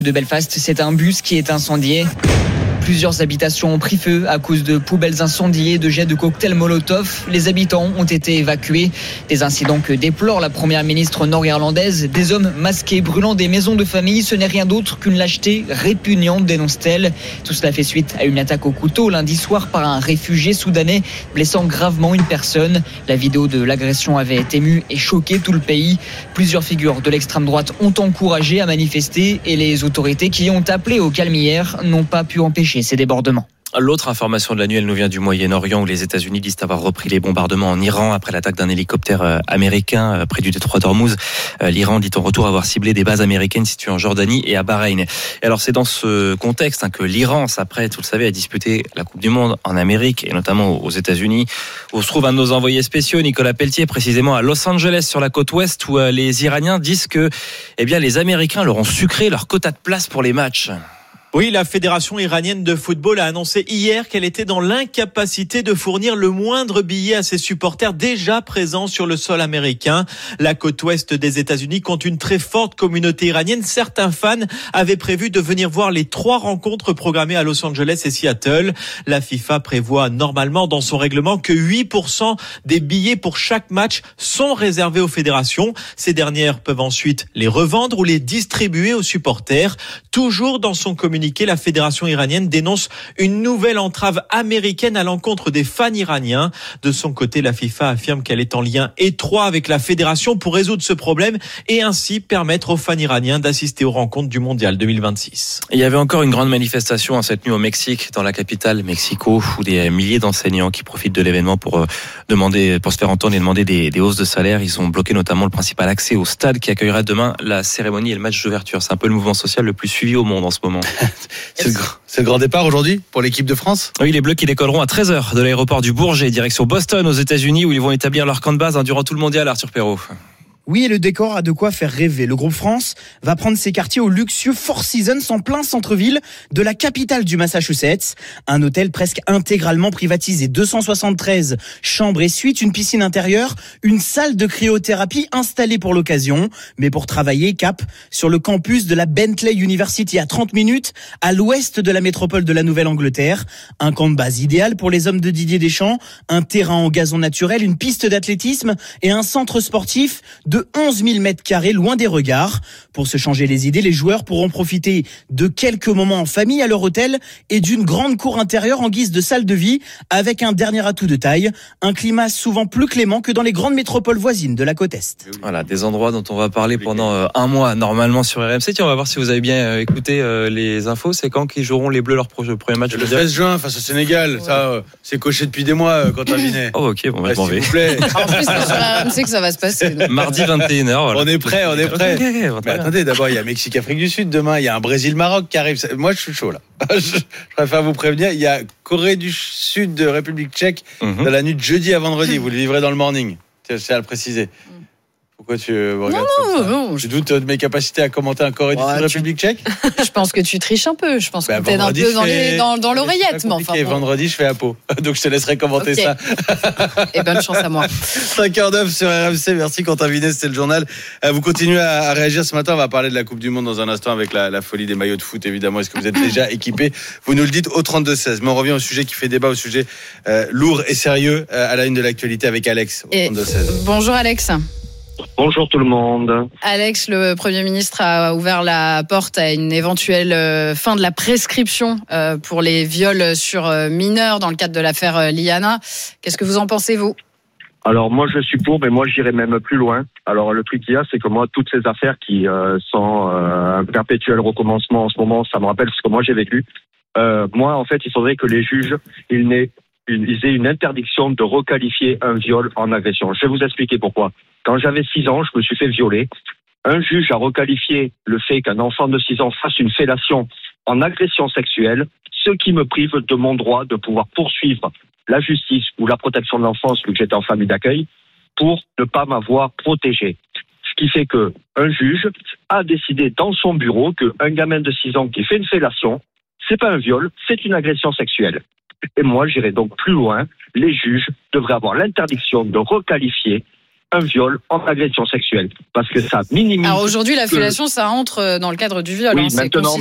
De Belfast, c'est un bus qui est incendié. Plusieurs habitations ont pris feu à cause de poubelles incendiées, de jets de cocktails Molotov. Les habitants ont été évacués. Des incidents que déplore la première ministre nord-irlandaise. Des hommes masqués brûlant des maisons de famille. Ce n'est rien d'autre qu'une lâcheté répugnante, dénonce-t-elle. Tout cela fait suite à une attaque au couteau lundi soir par un réfugié soudanais, blessant gravement une personne. La vidéo de l'agression avait ému et choqué tout le pays. Plusieurs figures de l'extrême droite ont encouragé à manifester et les autorités qui ont appelé au calme hier n'ont pas pu empêcher ces débordements. L'autre information de la nuit, elle nous vient du Moyen-Orient où les États-Unis disent avoir repris les bombardements en Iran après l'attaque d'un hélicoptère américain près du détroit d'Ormuz. L'Iran dit en retour avoir ciblé des bases américaines situées en Jordanie et à Bahreïn. Et alors c'est dans ce contexte que l'Iran s'apprête, vous le savez, à disputer la Coupe du Monde en Amérique et notamment aux États-Unis. Où se trouve un de nos envoyés spéciaux, Nicolas Pelletier, précisément à Los Angeles sur la côte ouest où les Iraniens disent que les Américains leur ont sucré leur quota de place pour les matchs. Oui, la Fédération iranienne de football a annoncé hier qu'elle était dans l'incapacité de fournir le moindre billet à ses supporters déjà présents sur le sol américain. La côte ouest des États-Unis compte une très forte communauté iranienne. Certains fans avaient prévu de venir voir les 3 rencontres programmées à Los Angeles et Seattle. La FIFA prévoit normalement dans son règlement que 8% des billets pour chaque match sont réservés aux fédérations. Ces dernières peuvent ensuite les revendre ou les distribuer aux supporters. Toujours dans son communiqué, la fédération iranienne dénonce une nouvelle entrave américaine à l'encontre des fans iraniens. De son côté, la FIFA affirme qu'elle est en lien étroit avec la fédération pour résoudre ce problème et ainsi permettre aux fans iraniens d'assister aux rencontres du Mondial 2026. Il y avait encore une grande manifestation cette nuit au Mexique, dans la capitale Mexico, où des milliers d'enseignants qui profitent de l'événement pour se faire entendre et demander des hausses de salaire. Ils ont bloqué notamment le principal accès au stade qui accueillera demain la cérémonie et le match d'ouverture. C'est un peu le mouvement social le plus suivi au monde en ce moment. C'est le grand départ aujourd'hui pour l'équipe de France ? Oui, les Bleus qui décolleront à 13h de l'aéroport du Bourget, direction Boston aux États-Unis où ils vont établir leur camp de base durant tout le mondial, Arthur Perrault. Oui, et le décor a de quoi faire rêver. Le groupe France va prendre ses quartiers au luxueux Four Seasons en plein centre-ville de la capitale du Massachusetts. Un hôtel presque intégralement privatisé, 273 chambres et suites, une piscine intérieure, une salle de cryothérapie installée pour l'occasion. Mais pour travailler, cap sur le campus de la Bentley University à 30 minutes à l'ouest de la métropole de la Nouvelle-Angleterre. Un camp de base idéal pour les hommes de Didier Deschamps, un terrain en gazon naturel, une piste d'athlétisme et un centre sportif de 11 000 mètres carrés loin des regards. Pour se changer les idées, les joueurs pourront profiter de quelques moments en famille à leur hôtel et d'une grande cour intérieure en guise de salle de vie avec un dernier atout de taille, un climat souvent plus clément que dans les grandes métropoles voisines de la côte Est. Voilà, des endroits dont on va parler pendant un mois normalement sur RMC. Tiens, on va voir si vous avez bien écouté les infos. C'est quand qu'ils joueront les Bleus leur premier match? Le 13 juin face au Sénégal. Ouais. Ça, c'est coché depuis des mois, Quentin Vinet. Oh, ok, bon, s'il vous plaît. En plus, c'est sur RMC que ça va se passer. Mardi 21h. Voilà. On est prêt. Okay, mais attendez, d'abord, il y a Mexique-Afrique du Sud demain. Il y a un Brésil-Maroc qui arrive. Moi, je suis chaud, là. Je préfère vous prévenir. Il y a Corée du Sud de République tchèque dans la nuit de jeudi à vendredi. Vous le vivrez dans le morning. Je tiens à le préciser. Pourquoi tu me regardes non, tu doutes de mes capacités à commenter un Corée du Sud République tchèque? Je pense que tu triches un peu. Je pense que t'es un peu dans l'oreillette. Mais enfin, bon. Vendredi, je fais à Pau. Donc je te laisserai commenter ça. Et bonne chance à moi. 5h09 sur RMC. Merci Quentin Vinet, c'est le journal. Vous continuez à réagir ce matin. On va parler de la Coupe du Monde dans un instant avec la folie des maillots de foot, évidemment. Est-ce que vous êtes déjà équipés? Vous nous le dites au 32-16. Mais on revient au sujet qui fait débat, au sujet lourd et sérieux à la une de l'actualité avec Alex au 32-16. Bonjour Alex. Bonjour tout le monde. Alex, le Premier ministre a ouvert la porte à une éventuelle fin de la prescription pour les viols sur mineurs dans le cadre de l'affaire Liana. Qu'est-ce que vous en pensez, vous ? Alors moi je suis pour, mais moi j'irai même plus loin. Alors le truc qu'il y a, c'est que moi toutes ces affaires qui sont un perpétuel recommencement en ce moment, ça me rappelle ce que moi j'ai vécu. Moi en fait il faudrait que les juges ils aient une interdiction de requalifier un viol en agression. Je vais vous expliquer pourquoi. Quand j'avais 6 ans, je me suis fait violer. Un juge a requalifié le fait qu'un enfant de 6 ans fasse une fellation en agression sexuelle, ce qui me prive de mon droit de pouvoir poursuivre la justice ou la protection de l'enfance, vu que j'étais en famille d'accueil, pour ne pas m'avoir protégé. Ce qui fait que un juge a décidé dans son bureau qu'un gamin de 6 ans qui fait une fellation, c'est pas un viol, c'est une agression sexuelle. Et moi, j'irai donc plus loin. Les juges devraient avoir l'interdiction de requalifier un viol en agression sexuelle, parce que ça minimise. Alors aujourd'hui, la fellation, ça entre dans le cadre du viol. Oui, hein, c'est maintenant,